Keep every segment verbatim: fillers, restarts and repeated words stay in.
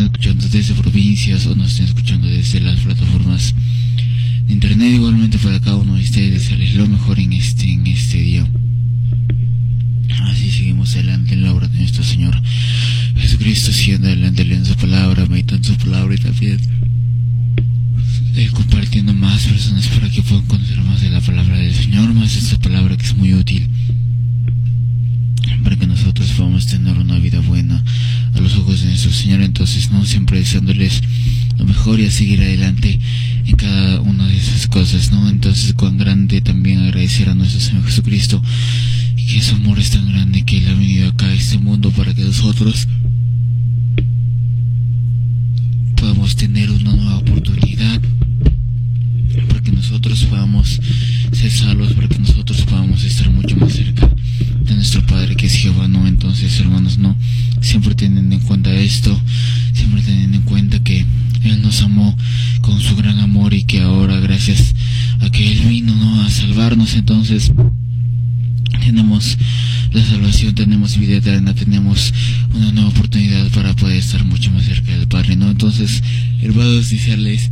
escuchando desde provincias o nos estén escuchando desde las plataformas de internet. Igualmente para cada uno de ustedes desearles lo mejor en este, en este día. Así seguimos adelante en la obra de nuestro Señor Jesucristo, siguiendo adelante leyendo su palabra, meditando su palabra y también eh, compartiendo más personas para que puedan conocer más de la palabra del Señor, más de esta palabra que es muy útil para que nosotros podamos tener una vida buena a los ojos de nuestro Señor. Entonces, no siempre deseándoles lo mejor y a seguir adelante en cada una de esas cosas, ¿no? Entonces, cuán grande también agradecer a nuestro Señor Jesucristo, y que su amor es tan grande que Él ha venido acá a este mundo para que nosotros podamos tener una nueva oportunidad, para que nosotros podamos ser salvos, para que nosotros podamos estar mucho más cerca de nuestro Padre que es Jehová, ¿no? Entonces, hermanos, no, siempre teniendo en cuenta esto, siempre teniendo en cuenta que Él nos amó con su gran amor y que ahora, gracias a que Él vino, ¿no?, a salvarnos, entonces tenemos la salvación, tenemos vida eterna, tenemos una nueva oportunidad para poder estar mucho más cerca del Padre, ¿no? Entonces, hermanos, desearles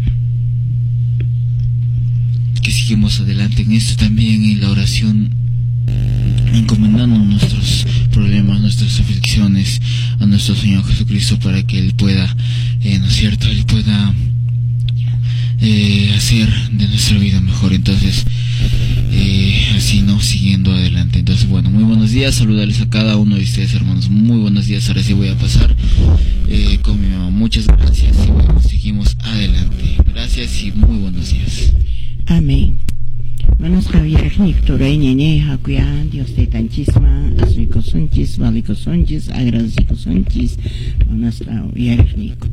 que sigamos adelante en esto también, en la oración, encomendando nuestros problemas, nuestras aflicciones a nuestro Señor Jesucristo, para que Él pueda, eh, ¿no es cierto?, Él pueda eh, hacer de nuestra vida mejor. Entonces, eh, así, ¿no?, siguiendo adelante. Entonces, bueno, muy buenos días, saludarles a cada uno de ustedes, hermanos, muy buenos días. Ahora sí voy a pasar eh, con mi mamá. Muchas gracias y bueno, seguimos adelante. Gracias y muy buenos días. Amén. Manos Javier Nictoray Nene Hakuya, Dios te tanchisma, Asuiko Sonchis, Valiko Sonchis, Agradecico Sonchis, Manos Javier Nico.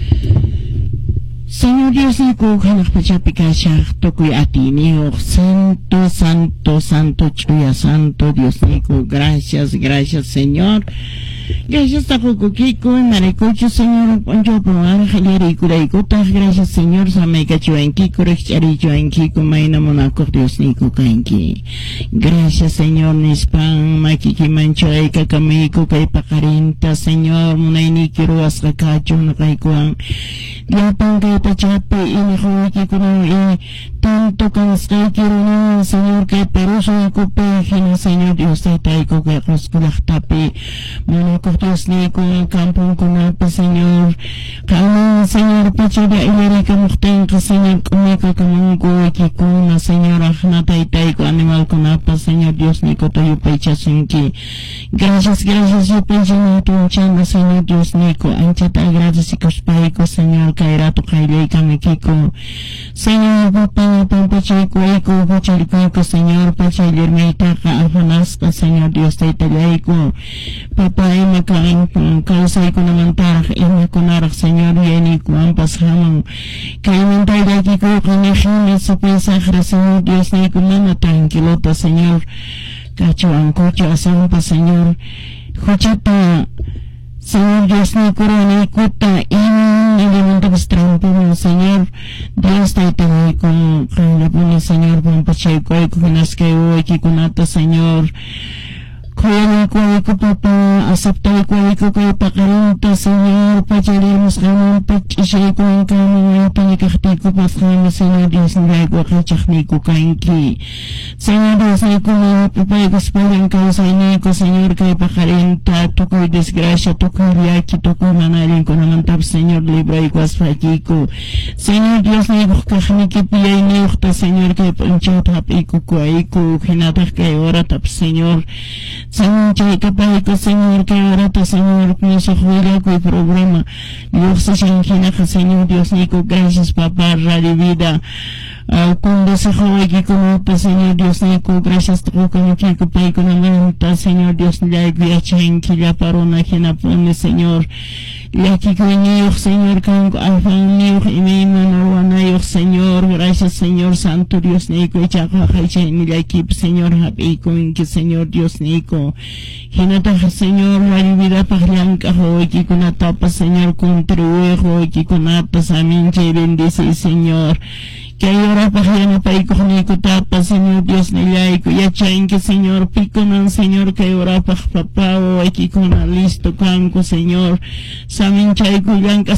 Señor Dios Nico, Hanak Pachapika Shach, Tokuy Atini, Santo, Santo, Santo, Chuya, Santo, Dios Nico, gracias, gracias, Señor. Gracias, Tajocoquico, Maricocho, Señor, Poncho, Pomar, Jalera y Curaicota, gracias, Señor, Sameca, Chuenki, Corechari, Chuenki, Kumaina, Monaco, Dios Nico, Kanki. Gracias, Señor, Nispan, Makiki, Manchoeca, Kamiko, Kaipacarinta, Señor, Munaini, Kiro, Ascacacho, Nakaikuan, Yapan, Kaipachape, y Nijoiki, Kuno, y tanto Kanskai, Kiro, Señor, que Peruso, y Cupejina, Señor, Dios te taiko, que Rosculachtapi, Monaco, Dios Nico, en campo, con el Señor, Kaman, Señor, Pachara, Ilerica, Muhtenka, Señor, Kumiko, Kamungo, Ikikuna, Señor, Ajnata, y Taiko, Animal, con Apa, Señor, Dios Nico, Toyo, Pecha, Sunki. Gracias, gracias, yo pensé, Tunchanga, Señor, Dios Nico, Anchata, gracias, y Cospaiko, Señor, Kairato, Kaileika, Mekiko, Señor, Papa, Pampachico, Eco, Pacharico, Señor, Pachalermeita, Afanasca, Señor, Dios, Taitaleiko, Papa, Ema, Kain, Causa, y Kunamantar, Ema, Kunarak, Señor, Yeni, Kuampas, Haman, Kaimantai, Kiko, Kanejime, su mensaje, Señor, Dios Nico, Mama, tranquilota, Señor, Cacho, Ancocho, Asampa, Señor, Jochapa, Señor, Dios Nico, Ranicuta, y elemento trampo, Señor, Dios te te con Ranapuni, Señor, Pampacheco, Kunaske, Kikunata, Señor, Kuya ko papa, acepta ko ko ko pakarinta, Señor, pachalimos kami, pachisay ko ang kami, panikakti ko pa kami, Señor, Dios, nilay ko kachakni ko kainki. Señor, Dios, ay ko na papayagos pa rin kayo sa inyo ko, Señor, kay pakarinta, to ko'y disgrasya, to ko'y liyaki, to ko'y manaling ko naman tap, Señor, libray ko asfaki ko. Señor, Dios, na ko kaknikipiyay niyo ko, Señor, kay panchat hapi ko ko ay ko, kinatak kay ora tap, Señor. Señor, chay kapay ko, Señor, que ahora te, Señor, que se juega con el programa. Dios, se chingina, Señor, Dios, Nico, gracias, papá, Radio Vida. Cuando se juega aquí con otro, Señor, Dios, Nico, gracias, toco con el que kapay ko naman, Señor, Dios, la guía chenki, la parona, que na pone, Señor. La que niyo, Señor, con alfan niyo, y mi mano, anayo, Señor, gracias, Señor, Santo, Dios, Nico, y chaco, hachen, y la equipo, Señor, happy, con que, Señor, Dios, Nico. Hinata, Señor, la vida paglanca, hoy, con la tapa, Señor, contribuye, hoy, con la tapa, aminche, bendice, Señor. Que ahora pagana pa iko nico tapa, Señor, Dios, nilayko, ya chain que, Señor, pico nan, Señor, que ahora pagpapao, aquí con la listo, canco, Señor, samin chay, kuyanka,